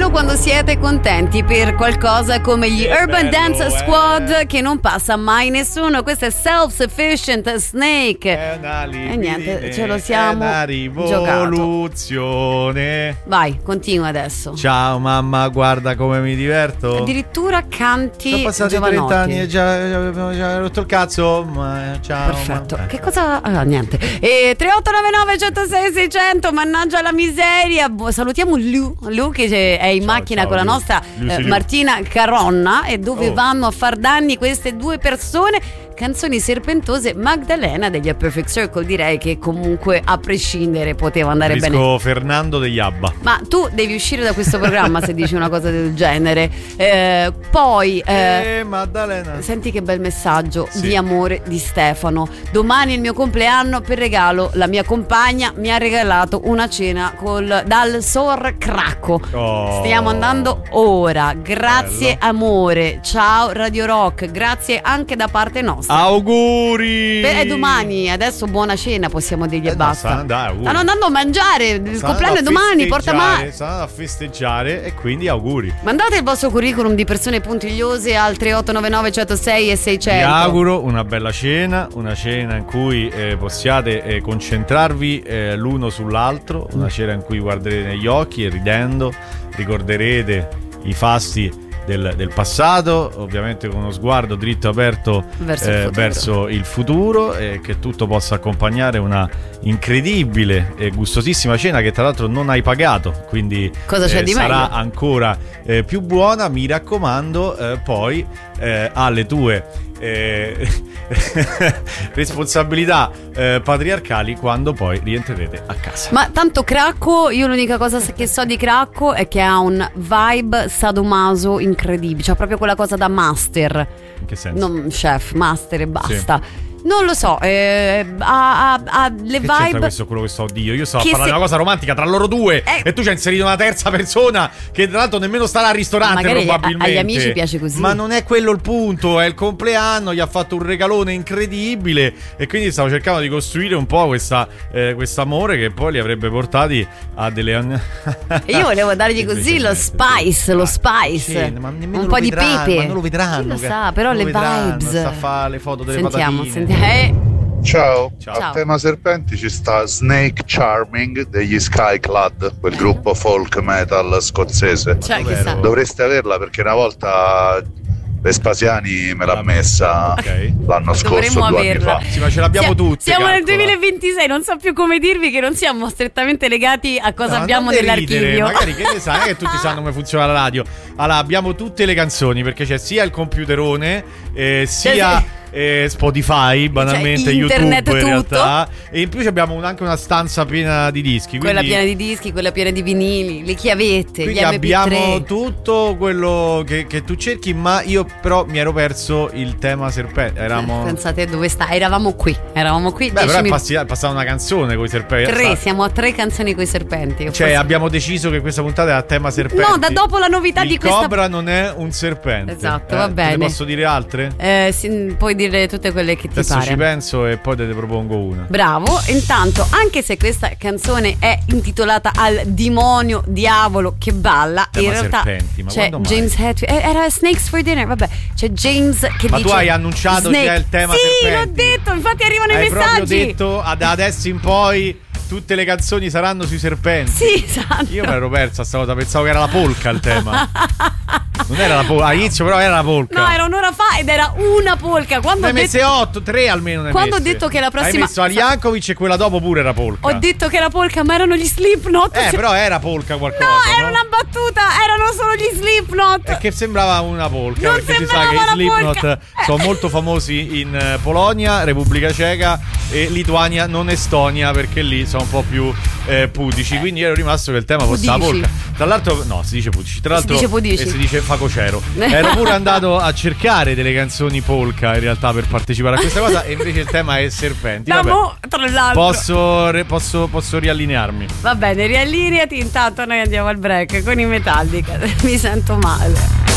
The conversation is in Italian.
solo quando siete contenti per qualcosa come gli Urban Dance Squad, che non passa mai nessuno. Questo è Self-Sufficient Snake. E niente, ce lo siamo rivoluzione. Vai, continua adesso. Ciao mamma, guarda come mi diverto. Addirittura canti. Sono passati Giovanotti. 30 anni e già rotto il cazzo. Ma ciao. Perfetto. Che cosa? Ah, niente. E 3899 106 600. Mannaggia la miseria. Salutiamo Lu che è in macchina con la nostra Martina Caronna, e dove vanno a far danni queste due persone. Canzoni serpentose. Magdalena degli A Perfect Circle, direi che comunque a prescindere poteva andare bene. Fernando degli Abba. Ma tu devi uscire da questo programma se dici una cosa del genere. Poi Maddalena, senti che bel messaggio di amore di Stefano. Domani è il mio compleanno, per regalo la mia compagna mi ha regalato una cena dal Sor Cracco. Stiamo andando ora. Grazie amore. Ciao Radio Rock. Grazie anche da parte nostra. Auguri. È domani, adesso buona cena possiamo dirgli e basta. Stanno andando a mangiare, il compleanno è domani, porta male. Stanno a festeggiare e quindi auguri. Mandate il vostro curriculum di persone puntigliose al 3899 106 e 600. Vi auguro una bella cena, una cena in cui possiate concentrarvi l'uno sull'altro, una cena in cui guarderete negli occhi e ridendo ricorderete i fasti del passato, ovviamente con uno sguardo dritto aperto verso il futuro, e che tutto possa accompagnare una incredibile e gustosissima cena che tra l'altro non hai pagato, quindi cosa c'è di sarà meglio? ancora più buona. Mi raccomando, poi alle tue responsabilità patriarcali quando poi rientrerete a casa. Ma tanto Cracco, io l'unica cosa che so di Cracco è che ha un vibe sadomaso incredibile, cioè proprio quella cosa da master. In che senso? Non chef, master e basta. Sì. Non lo so, ha le che vibe. c'entra questo quello che so io? Io sto a parlare di una cosa romantica tra loro due e tu ci hai inserito una terza persona che tra l'altro nemmeno starà al ristorante, magari probabilmente. Agli amici piace così. Ma non è quello il punto, è il compleanno, gli ha fatto un regalone incredibile e quindi stavo cercando di costruire un po' quest'amore che poi li avrebbe portati a delle e io volevo dargli così lo spice, sì, ma un po' di pepe. Ma non lo vedranno. Chi lo sa, però le vibes. Sta a fare le foto delle sentiamo. patatine. Ciao. Ciao. A tema serpenti ci sta Snake Charming degli Skyclad, quel gruppo folk metal scozzese. Dovreste averla perché una volta Vespasiani me l'ha messa l'anno scorso, 2 anni fa. Sì, ma ce l'abbiamo tutti. Siamo nel 2026, non so più come dirvi che non siamo strettamente legati a cosa abbiamo nell'archivio. Magari che ne sai che tutti sanno come funziona la radio. Allora, abbiamo tutte le canzoni perché c'è sia il computerone sia Spotify, banalmente, internet, YouTube in tutto. realtà, e in più abbiamo anche una stanza piena di dischi, quella piena di dischi, quella piena di vinili, le chiavette, quindi gli MP3. abbiamo tutto quello che tu cerchi, ma io però mi ero perso il tema serpente. Pensate dove sta? Eravamo qui. Beh, però è passata una canzone con i serpenti. Siamo a 3 canzoni con i serpenti. Cioè abbiamo deciso che questa puntata è a tema serpenti. No, da dopo la novità di questa. Il cobra non è un serpente. Esatto, va bene. Te ne posso dire altre? Puoi dire tutte quelle che ti adesso pare. Ci penso e poi te ne propongo una. Bravo. Intanto, anche se questa canzone è intitolata al demonio diavolo che balla, in realtà serpenti, ma c'è James Hetfield. Era Snakes for Dinner. Vabbè, c'è James che ma dice. Ma tu hai annunciato Snake. che è il tema serpenti. Sì, l'ho detto. Infatti arrivano i messaggi. Hai proprio detto da adesso in poi tutte le canzoni saranno sui serpenti. Sì, esatto. Io me l'ero persa sta cosa, pensavo che era la polca il tema. Non era la polca, all'inizio però era la polca. No, era un'ora fa ed era una polca. Quando ne hai messe 8, 3 almeno ne quando ho detto che la prossima. Hai messo a Jankovic e quella dopo pure era polka. Ho detto che era polka, ma erano gli Slipknot. Però era polka qualcosa. No, era una battuta, erano solo gli Slipknot. E che sembrava una polka. Non perché si sa che i Slipknot sono molto famosi in Polonia, Repubblica Ceca e Lituania, non Estonia, perché lì sono un po' più pudici. Quindi ero rimasto che il tema fosse la polka. Tra l'altro, no, si dice pudici. Tra l'altro, si dice facocero. Ero pure andato a cercare delle canzoni polka in realtà per partecipare a questa cosa, e invece il tema è serpenti. Vabbè, tra l'altro posso riallinearmi. Va bene, riallineati. Intanto noi andiamo al break con i Metallica. Mi sento male.